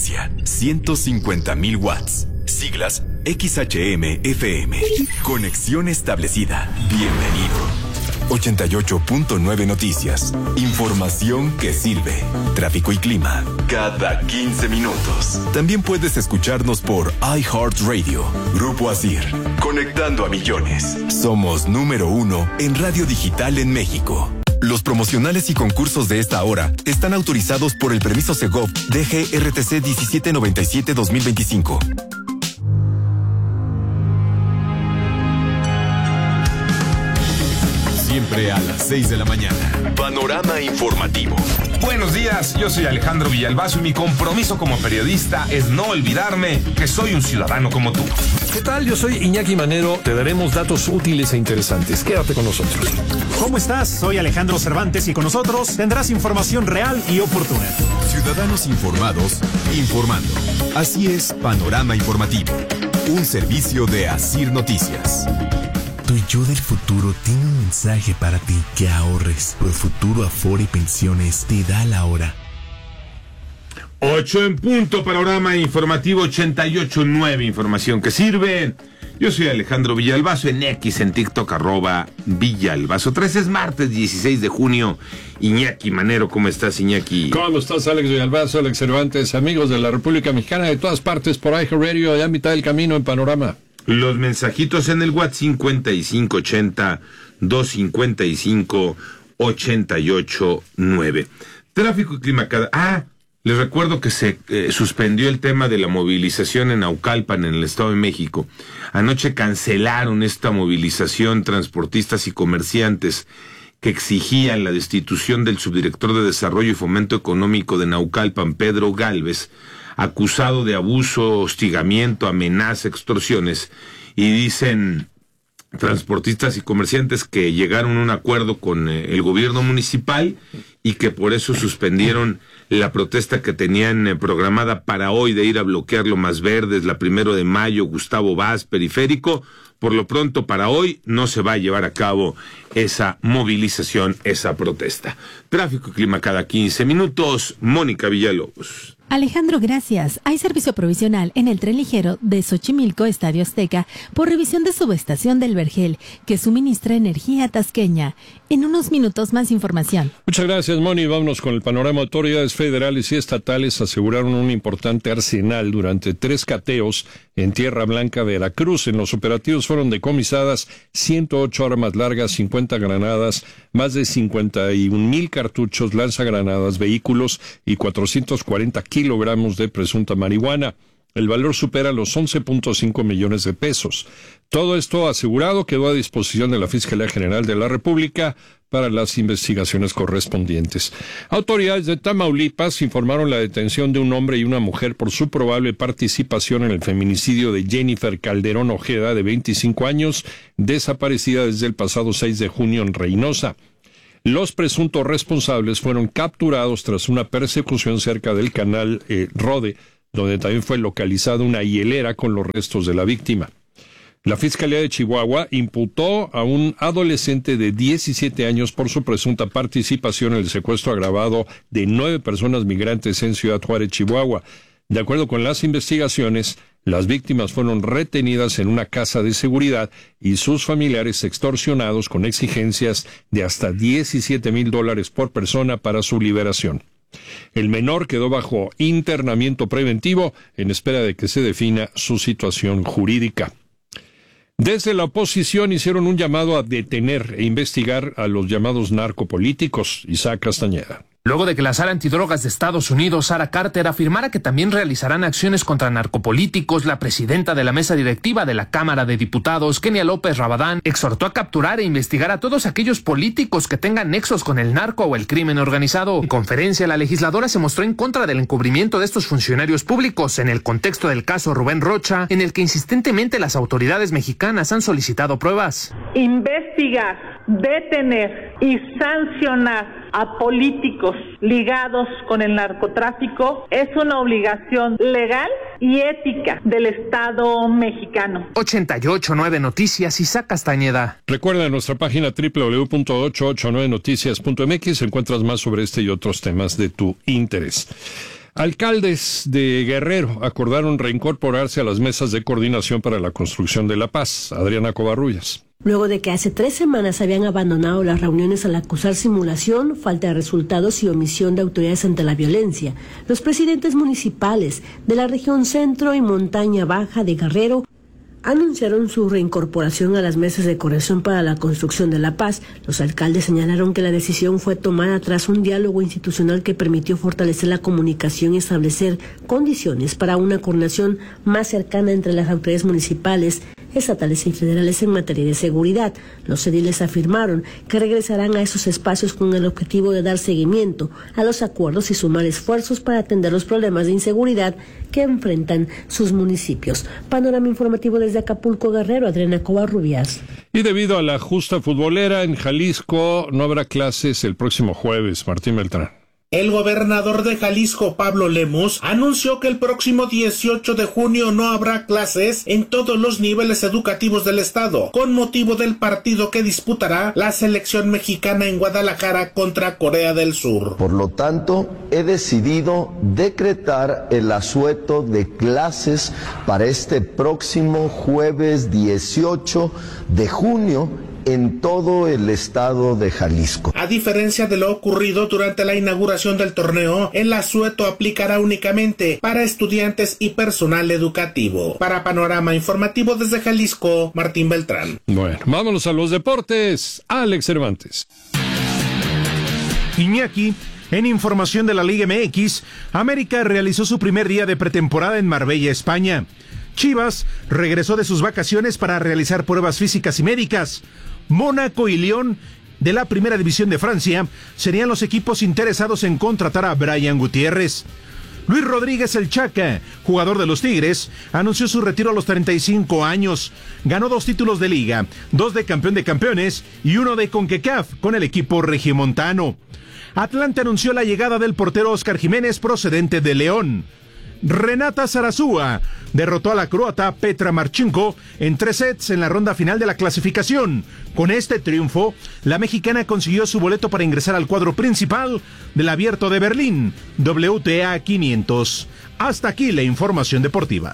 Potencia, 150,000 watts. Siglas XHM-FM. Conexión establecida. Bienvenido. 88.9 Noticias. Información que sirve. Tráfico y clima. Cada 15 minutos. También puedes escucharnos por iHeartRadio. Grupo Asir. Conectando a millones. Somos número 1 en radio digital en México. Los promocionales y concursos de esta hora están autorizados por el permiso Segov DGRTC 1797-2025. Siempre a las 6 de la mañana. Panorama informativo. Buenos días, yo soy Alejandro Villalbazo y mi compromiso como periodista es no olvidarme que soy un ciudadano como tú. ¿Qué tal? Yo soy Iñaki Manero. Te daremos datos útiles e interesantes. Quédate con nosotros. ¿Cómo estás? Soy Alejandro Cervantes y con nosotros tendrás información real y oportuna. Ciudadanos informados, informando. Así es Panorama Informativo. Un servicio de Asir Noticias. Tu yo del futuro tiene un mensaje para ti: que ahorres. Profuturo Afore y Pensiones te da la hora. 8 en punto, Panorama Informativo 88.9, información que sirve. Yo soy Alejandro Villalbazo, en X, en TikTok, @Villalbazo 13, es martes 16 de junio. Iñaki Manero, ¿cómo estás, Iñaki? ¿Cómo estás, Alex Villalbazo, Alex Cervantes, amigos de la República Mexicana de todas partes por iHeartRadio, allá a mitad del camino en Panorama? Los mensajitos en el WhatsApp 5580-255-88.9. Tráfico y clima les recuerdo que se suspendió el tema de la movilización en Naucalpan, en el Estado de México. Anoche cancelaron esta movilización transportistas y comerciantes que exigían la destitución del subdirector de Desarrollo y Fomento Económico de Naucalpan, Pedro Gálvez, acusado de abuso, hostigamiento, amenaza, extorsiones, y dicen transportistas y comerciantes que llegaron a un acuerdo con el gobierno municipal y que por eso suspendieron la protesta que tenían programada para hoy de ir a bloquear Lomas Verdes, la 1 de mayo, Gustavo Vaz, Periférico. Por lo pronto, para hoy no se va a llevar a cabo esa movilización, esa protesta. Tráfico y clima cada 15 minutos. Mónica Villalobos. Alejandro, gracias. Hay servicio provisional en el tren ligero de Xochimilco, Estadio Azteca, por revisión de subestación del Vergel, que suministra energía tasqueña. En unos minutos más información. Muchas gracias, Moni. Vámonos con el panorama. Autoridades federales y estatales aseguraron un importante arsenal durante 3 cateos en Tierra Blanca, Veracruz. En los operativos fueron decomisadas 108 armas largas, 50 granadas, más de 51,000 cartuchos, lanzagranadas, vehículos y 440 kilogramos de presunta marihuana. El valor supera los 11.5 millones de pesos. Todo esto asegurado quedó a disposición de la Fiscalía General de la República para las investigaciones correspondientes. Autoridades de Tamaulipas informaron la detención de un hombre y una mujer por su probable participación en el feminicidio de Jennifer Calderón Ojeda, de 25 años, desaparecida desde el pasado 6 de junio en Reynosa. Los presuntos responsables fueron capturados tras una persecución cerca del canal Rode, donde también fue localizada una hielera con los restos de la víctima. La Fiscalía de Chihuahua imputó a un adolescente de 17 años por su presunta participación en el secuestro agravado de 9 personas migrantes en Ciudad Juárez, Chihuahua. De acuerdo con las investigaciones, las víctimas fueron retenidas en una casa de seguridad y sus familiares extorsionados con exigencias de hasta $17,000 por persona para su liberación. El menor quedó bajo internamiento preventivo en espera de que se defina su situación jurídica. Desde la oposición hicieron un llamado a detener e investigar a los llamados narcopolíticos. Isaac Castañeda. Luego de que la Sala Antidrogas de Estados Unidos, Sara Carter, afirmara que también realizarán acciones contra narcopolíticos, la presidenta de la mesa directiva de la Cámara de Diputados, Kenia López Rabadán, exhortó a capturar e investigar a todos aquellos políticos que tengan nexos con el narco o el crimen organizado. En conferencia, la legisladora se mostró en contra del encubrimiento de estos funcionarios públicos en el contexto del caso Rubén Rocha, en el que insistentemente las autoridades mexicanas han solicitado pruebas. Investigar, detener y sancionar a políticos ligados con el narcotráfico es una obligación legal y ética del Estado mexicano. 88.9 Noticias, Isaac Castañeda. Recuerda, en nuestra página www.889noticias.mx encuentras más sobre este y otros temas de tu interés. Alcaldes de Guerrero acordaron reincorporarse a las mesas de coordinación para la construcción de la paz. Adriana Covarrubias. Luego de que hace 3 semanas habían abandonado las reuniones al acusar simulación, falta de resultados y omisión de autoridades ante la violencia, los presidentes municipales de la región centro y montaña baja de Guerrero anunciaron su reincorporación a las mesas de coordinación para la construcción de la paz. Los alcaldes señalaron que la decisión fue tomada tras un diálogo institucional que permitió fortalecer la comunicación y establecer condiciones para una coordinación más cercana entre las autoridades municipales, estatales y federales en materia de seguridad. Los ediles afirmaron que regresarán a esos espacios con el objetivo de dar seguimiento a los acuerdos y sumar esfuerzos para atender los problemas de inseguridad que enfrentan sus municipios. Panorama informativo desde Acapulco, Guerrero, Adriana Covarrubias. Y debido a la justa futbolera en Jalisco, no habrá clases el próximo jueves. Martín Beltrán. El gobernador de Jalisco, Pablo Lemus, anunció que el próximo 18 de junio no habrá clases en todos los niveles educativos del estado, con motivo del partido que disputará la selección mexicana en Guadalajara contra Corea del Sur. Por lo tanto, he decidido decretar el asueto de clases para este próximo jueves 18 de junio en todo el estado de Jalisco. A diferencia de lo ocurrido durante la inauguración del torneo, el asueto aplicará únicamente para estudiantes y personal educativo. Para Panorama Informativo desde Jalisco, Martín Beltrán. Bueno, vámonos a los deportes. Alex Cervantes. Iñaki, en información de la Liga MX, América realizó su primer día de pretemporada en Marbella, España. Chivas regresó de sus vacaciones para realizar pruebas físicas y médicas. Mónaco y Lyon, de la Primera División de Francia, serían los equipos interesados en contratar a Brian Gutiérrez. Luis Rodríguez el Chaca, jugador de los Tigres, anunció su retiro a los 35 años. Ganó 2 títulos de liga, 2 de campeón de campeones y 1 de CONCACAF con el equipo regiomontano. Atlante anunció la llegada del portero Óscar Jiménez procedente de León. Renata Zarazúa derrotó a la croata Petra Marchenko en 3 sets en la ronda final de la clasificación. Con este triunfo, la mexicana consiguió su boleto para ingresar al cuadro principal del Abierto de Berlín, WTA 500. Hasta aquí la información deportiva.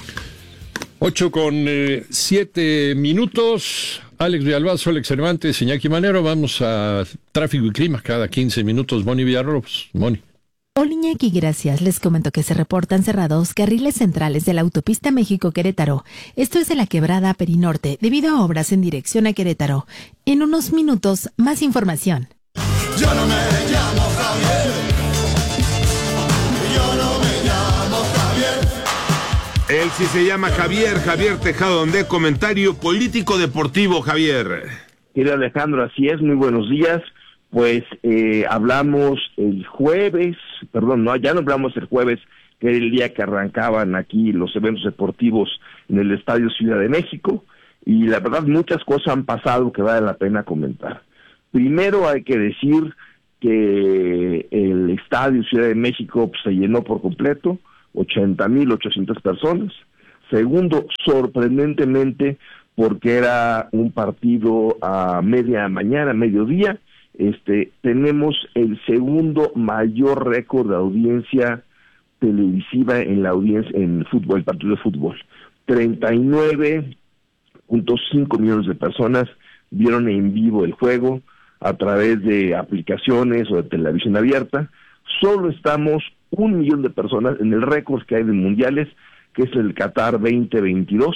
8:07. Alex Villalbazo, Alex Cervantes, Iñaki Manero. Vamos a tráfico y clima cada 15 minutos. Moni Villarrobos. Moni. Hola Iñaki, gracias. Les comento que se reportan cerrados carriles centrales de la autopista México-Querétaro. Esto es de la quebrada Perinorte, debido a obras en dirección a Querétaro. En unos minutos, más información. Yo no me llamo Javier. Yo no me llamo Javier. Él sí se llama Javier Tejado, donde comentario político deportivo, Javier. Querido Alejandro, así es, muy buenos días. Pues hablamos el jueves, ya no hablamos el jueves, que era el día que arrancaban aquí los eventos deportivos en el Estadio Ciudad de México, y la verdad muchas cosas han pasado que vale la pena comentar. Primero hay que decir que el Estadio Ciudad de México pues, se llenó por completo, 80,800 personas. Segundo, sorprendentemente, porque era un partido a mediodía, tenemos el segundo mayor récord de audiencia televisiva en fútbol, el partido de fútbol. 39.5 millones de personas vieron en vivo el juego a través de aplicaciones o de televisión abierta. Solo estamos 1 millón de personas en el récord que hay de mundiales, que es el Qatar 2022,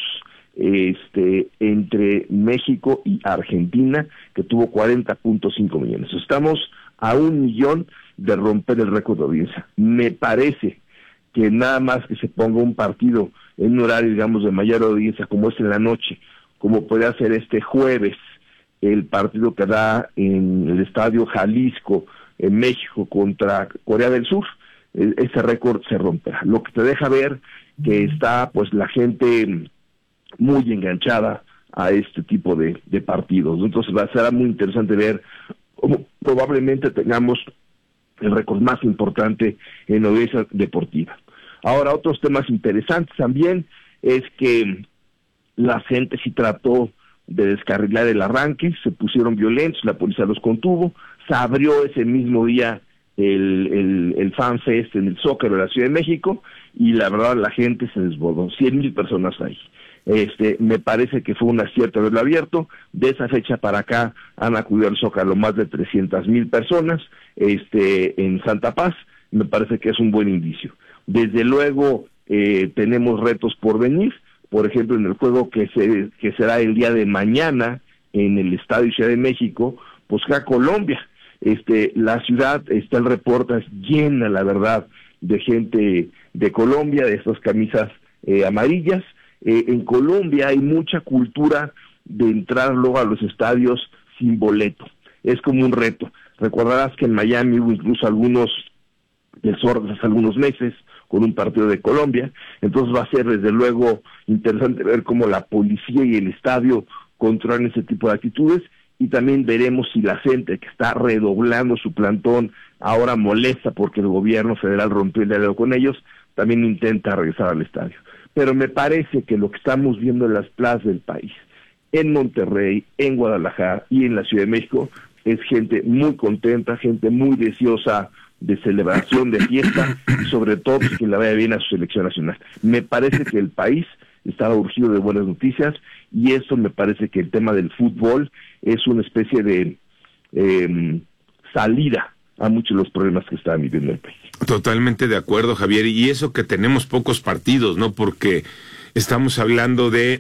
entre México y Argentina, que tuvo 40.5 millones. Estamos a 1 millón de romper el récord de audiencia. Me parece que nada más que se ponga un partido en un horario, digamos, de mayor audiencia, como es en la noche, como puede hacer este jueves, el partido que da en el Estadio Jalisco, en México, contra Corea del Sur, ese récord se romperá. Lo que te deja ver que está, pues, la gente muy enganchada a este tipo de partidos. Entonces será muy interesante ver cómo probablemente tengamos el récord más importante en audiencia deportiva. Ahora, otros temas interesantes también es que la gente sí trató de descarrilar el arranque, se pusieron violentos, la policía los contuvo, se abrió ese mismo día el Fan Fest en el Zócalo de la Ciudad de México, y la verdad la gente se desbordó, 100,000 personas ahí. Me parece que fue un acierto haberlo abierto. De esa fecha para acá han acudido al Zócalo más de 300,000 personas en Santa Paz. Me parece que es un buen indicio. Desde luego tenemos retos por venir, por ejemplo en el juego que será el día de mañana en el Estadio Ciudad de México, pues acá Colombia. La ciudad, está el reporte, es llena, la verdad, de gente de Colombia, de estas camisas amarillas. En Colombia hay mucha cultura de entrar luego a los estadios sin boleto. Es como un reto. Recordarás que en Miami hubo incluso algunos desórdenes hace algunos meses con un partido de Colombia. Entonces va a ser desde luego interesante ver cómo la policía y el estadio controlan ese tipo de actitudes, y también veremos si la gente que está redoblando su plantón ahora molesta porque el gobierno federal rompió el diálogo con ellos, también intenta regresar al estadio. Pero me parece que lo que estamos viendo en las plazas del país, en Monterrey, en Guadalajara y en la Ciudad de México, es gente muy contenta, gente muy deseosa de celebración, de fiesta, y sobre todo pues, que la vaya bien a su selección nacional. Me parece que el país estaba urgido de buenas noticias, y eso me parece que el tema del fútbol es una especie de salida a muchos de los problemas que está viviendo el país. Totalmente de acuerdo, Javier, y eso que tenemos pocos partidos, ¿no? Porque estamos hablando de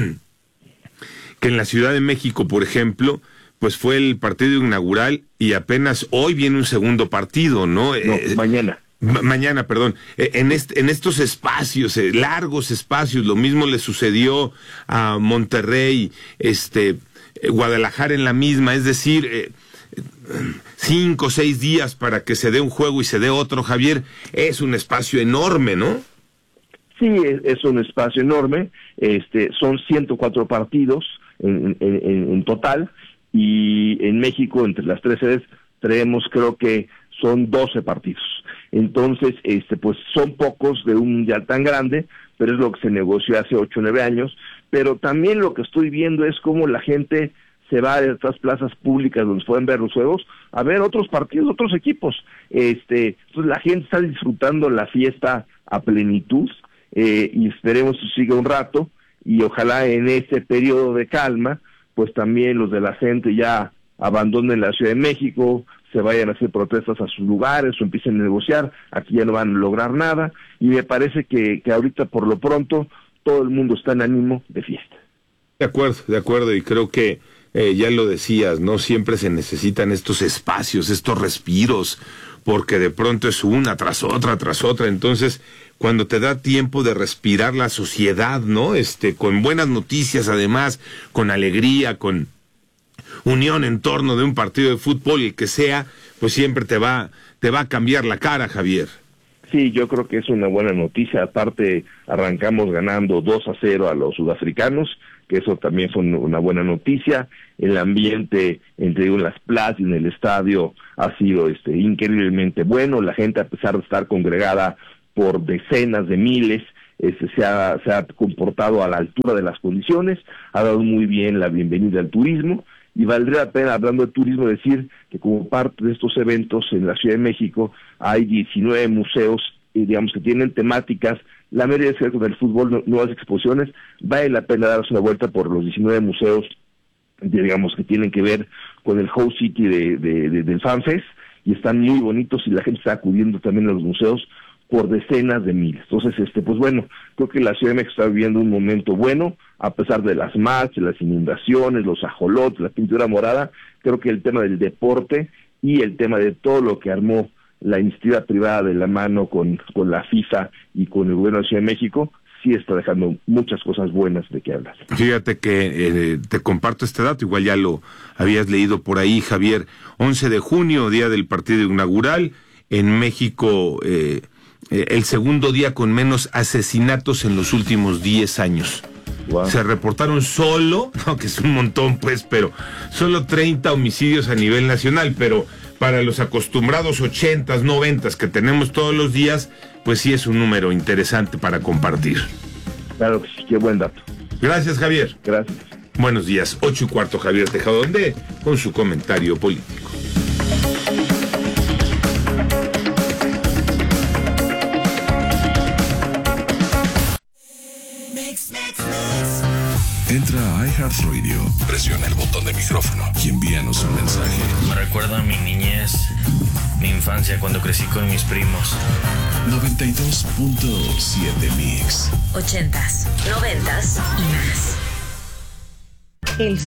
que en la Ciudad de México, por ejemplo, pues fue el partido inaugural y apenas hoy viene un segundo partido, ¿no? Mañana. Mañana, perdón. En estos espacios, largos espacios, lo mismo le sucedió a Monterrey, Guadalajara en la misma, es decir, 5 o 6 días para que se dé un juego y se dé otro, Javier, es un espacio enorme, ¿no? Sí, es un espacio enorme. Son 104 partidos en total, y en México, entre las 3 sedes, tenemos, creo que son 12 partidos. Entonces, pues son pocos de un mundial tan grande, pero es lo que se negoció hace 8 o 9 años. Pero también lo que estoy viendo es cómo la gente se va de estas plazas públicas donde se pueden ver los juegos a ver otros partidos, otros equipos. Entonces la gente está disfrutando la fiesta a plenitud, y esperemos que siga un rato, y ojalá en este periodo de calma, pues también los de la gente ya abandonen la Ciudad de México, se vayan a hacer protestas a sus lugares o empiecen a negociar. Aquí ya no van a lograr nada, y me parece que ahorita por lo pronto todo el mundo está en ánimo de fiesta. De acuerdo, y creo que ya lo decías, ¿no? Siempre se necesitan estos espacios, estos respiros, porque de pronto es una tras otra, entonces cuando te da tiempo de respirar la sociedad, ¿no? Con buenas noticias además, con alegría, con unión en torno de un partido de fútbol, el que sea, pues siempre te va a cambiar la cara, Javier. Sí, yo creo que es una buena noticia. Aparte, arrancamos ganando 2-0 a los sudafricanos, que eso también fue una buena noticia. El ambiente en las plazas y en el estadio ha sido increíblemente bueno. La gente, a pesar de estar congregada por decenas de miles, se ha comportado a la altura de las condiciones, ha dado muy bien la bienvenida al turismo. Y valdría la pena, hablando de turismo, decir que como parte de estos eventos en la Ciudad de México hay 19 museos, digamos, que tienen temáticas, la mayoría es cierto del fútbol, nuevas exposiciones. Vale la pena darse una vuelta por los 19 museos, digamos, que tienen que ver con el Host City del Fan Fest, y están muy bonitos, y la gente está acudiendo también a los museos por decenas de miles. Entonces, pues bueno, creo que la Ciudad de México está viviendo un momento bueno, a pesar de las marchas, las inundaciones, los ajolotes, la pintura morada. Creo que el tema del deporte y el tema de todo lo que armó la iniciativa privada de la mano con la FIFA y con el gobierno de la Ciudad de México, sí está dejando muchas cosas buenas de qué hablar. Fíjate que te comparto este dato, igual ya lo habías leído por ahí, Javier. 11 de junio, día del partido inaugural, en México, el segundo día con menos asesinatos en los últimos 10 años. Wow. Se reportaron solo, no, que es un montón pues, pero solo 30 homicidios a nivel nacional, pero para los acostumbrados 80s, 90s que tenemos todos los días, pues sí es un número interesante para compartir. Claro que sí, qué buen dato. Gracias, Javier. Gracias. Buenos días, 8:15, Javier Tejadonde, con su comentario político. Entra a iHeartRadio, presiona el botón de micrófono y envíanos un mensaje. Me recuerda a mi niñez, mi infancia cuando crecí con mis primos. 92.7 Mix. 80s, 90s y más. El